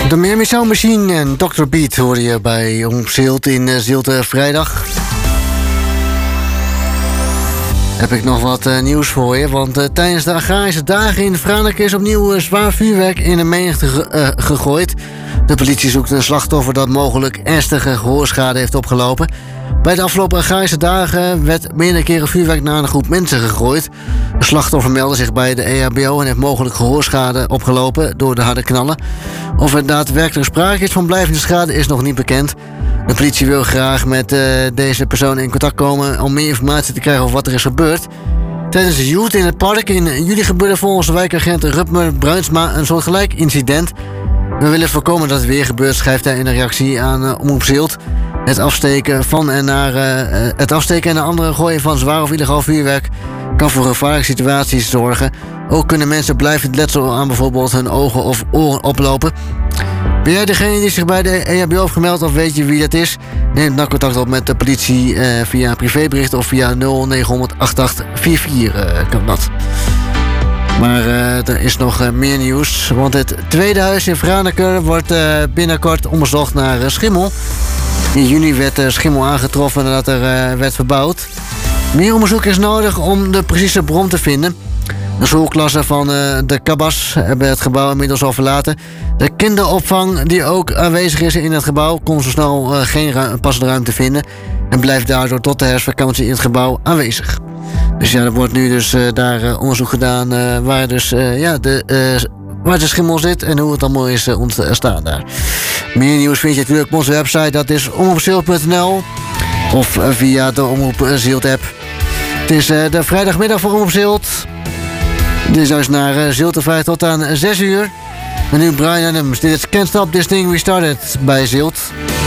De Miami Sound Machine en Dr. Beat hoorde je bij Omroep Zilt in Zilte vrijdag. Heb ik nog wat nieuws voor je, want tijdens de agrarische dagen in Franeker is opnieuw zwaar vuurwerk in een menigte gegooid. De politie zoekt een slachtoffer dat mogelijk ernstige gehoorschade heeft opgelopen. Bij de afgelopen agrarische dagen werd meerdere keren vuurwerk naar een groep mensen gegooid. Een slachtoffer meldde zich bij de EHBO en heeft mogelijk gehoorschade opgelopen door de harde knallen. Of er daadwerkelijk sprake is van blijvende schade is nog niet bekend. De politie wil graag met deze persoon in contact komen om meer informatie te krijgen over wat er is gebeurd. Tijdens de Youth in het park in juli gebeurde volgens de wijkagent Rutmer Bruinsma een soortgelijk incident. We willen voorkomen dat het weer gebeurt, schrijft hij in een reactie aan Omroep Zilt. Het afsteken en naar anderen gooien van zwaar of illegaal vuurwerk kan voor gevaarlijke situaties zorgen. Ook kunnen mensen blijvend letsel aan bijvoorbeeld hun ogen of oren oplopen. Ben jij degene die zich bij de EHBO heeft gemeld of weet je wie dat is? Neem dan contact op met de politie via een privébericht of via 0900 8844 kan dat. Maar er is nog meer nieuws, want het tweede huis in Franeker wordt binnenkort onderzocht naar schimmel. In juni werd schimmel aangetroffen nadat er werd verbouwd. Meer onderzoek is nodig om de precieze bron te vinden. De schoolklassen van de Kabas hebben het gebouw inmiddels al verlaten. De kinderopvang die ook aanwezig is in het gebouw kon zo snel geen passende ruimte vinden en blijft daardoor tot de herfstvakantie in het gebouw aanwezig. Dus ja, er wordt nu dus daar onderzoek gedaan waar de schimmel zit en hoe het allemaal is ontstaan daar. Meer nieuws vind je natuurlijk op onze website, dat is omroepzilt.nl of via de Omroep Zilt app. Het is de vrijdagmiddag voor Omroep Zilt. Dit is dus naar Zilt vrijdag tot aan 6 uur. En nu Brian Adams. Dit is Can't Stop This Thing We Started bij Zilt.